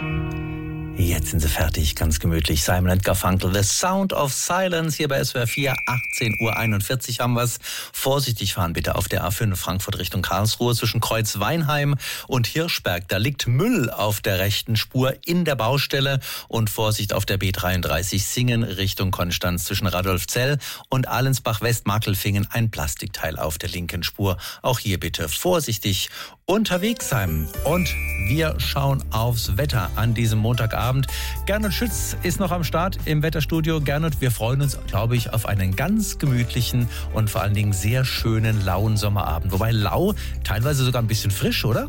Jetzt sind sie fertig, ganz gemütlich. Simon & Garfunkel, The Sound of Silence, hier bei SWR 4, 18:41 Uhr haben wir's. Vorsichtig fahren bitte auf der A5 Frankfurt Richtung Karlsruhe zwischen Kreuzweinheim und Hirschberg. Da liegt Müll auf der rechten Spur in der Baustelle. Und Vorsicht auf der B33 Singen Richtung Konstanz zwischen Radolfzell und Allensbach-West-Markelfingen. Ein Plastikteil auf der linken Spur. Auch hier bitte vorsichtig unterwegs sein. Und wir schauen aufs Wetter an diesem Montagabend. Gernot Schütz ist noch am Start im Wetterstudio. Gernot, wir freuen uns, glaube ich, auf einen ganz gemütlichen und vor allen Dingen sehr schönen, lauen Sommerabend. Wobei lau teilweise sogar ein bisschen frisch, oder?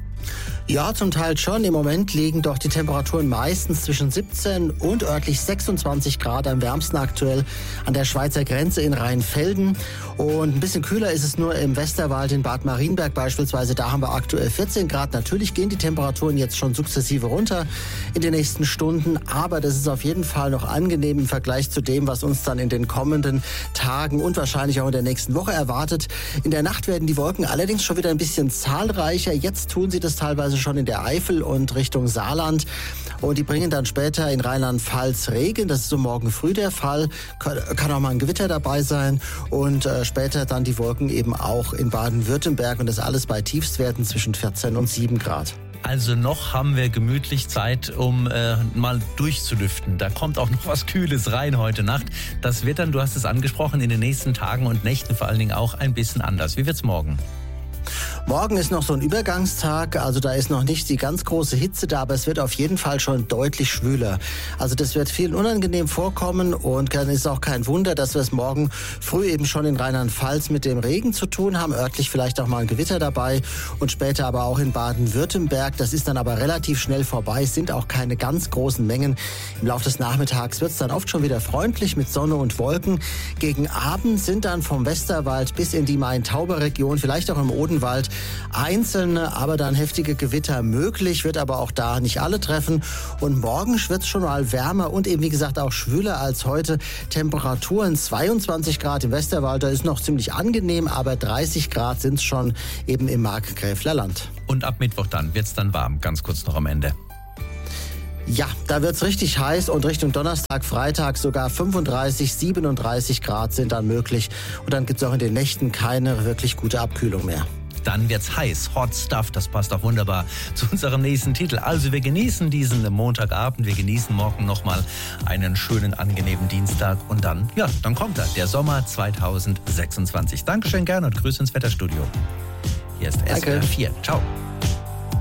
Ja, zum Teil schon. Im Moment liegen doch die Temperaturen meistens zwischen 17 und örtlich 26 Grad, am wärmsten aktuell an der Schweizer Grenze in Rheinfelden. Und ein bisschen kühler ist es nur im Westerwald in Bad Marienberg beispielsweise. Da haben wir aktuell 14 Grad. Natürlich gehen die Temperaturen jetzt schon sukzessive runter in den nächsten Stunden. Aber das ist auf jeden Fall noch angenehm im Vergleich zu dem, was uns dann in den kommenden Tagen und wahrscheinlich auch in der nächsten Woche erwartet. In der Nacht werden die Wolken allerdings schon wieder ein bisschen zahlreicher. Jetzt tun sie das teilweise schon in der Eifel und Richtung Saarland. Und die bringen dann später in Rheinland-Pfalz Regen. Das ist so morgen früh der Fall. Kann auch mal ein Gewitter dabei sein. Und später dann die Wolken eben auch in Baden-Württemberg. Und das alles bei Tiefstwerten zwischen 14 und 7 Grad. Also noch haben wir gemütlich Zeit, um mal durchzulüften. Da kommt auch noch was Kühles rein heute Nacht. Das wird dann, du hast es angesprochen, in den nächsten Tagen und Nächten vor allen Dingen auch ein bisschen anders. Wie wird's morgen? Morgen ist noch so ein Übergangstag, also da ist noch nicht die ganz große Hitze da, aber es wird auf jeden Fall schon deutlich schwüler. Also das wird vielen unangenehm vorkommen und dann ist auch kein Wunder, dass wir es morgen früh eben schon in Rheinland-Pfalz mit dem Regen zu tun haben, örtlich vielleicht auch mal ein Gewitter dabei und später aber auch in Baden-Württemberg. Das ist dann aber relativ schnell vorbei, es sind auch keine ganz großen Mengen. Im Laufe des Nachmittags wird es dann oft schon wieder freundlich mit Sonne und Wolken. Gegen Abend sind dann vom Westerwald bis in die Main-Tauber-Region, vielleicht auch im Odenwald, einzelne, aber dann heftige Gewitter möglich, wird aber auch da nicht alle treffen. Und morgen wird es schon mal wärmer und eben wie gesagt auch schwüler als heute. Temperaturen 22 Grad im Westerwald, da ist noch ziemlich angenehm, aber 30 Grad sind es schon eben im Markgräfler Land. Und ab Mittwoch dann wird es dann warm, ganz kurz noch am Ende. Ja, da wird's richtig heiß und Richtung Donnerstag, Freitag sogar 35, 37 Grad sind dann möglich. Und dann gibt's auch in den Nächten keine wirklich gute Abkühlung mehr. Dann wird's heiß, Hot Stuff, das passt auch wunderbar zu unserem nächsten Titel. Also wir genießen diesen Montagabend, wir genießen morgen nochmal einen schönen, angenehmen Dienstag und dann kommt er, der Sommer 2026. Dankeschön, Gernot, Grüße ins Wetterstudio. Hier ist SWR 4. Ciao.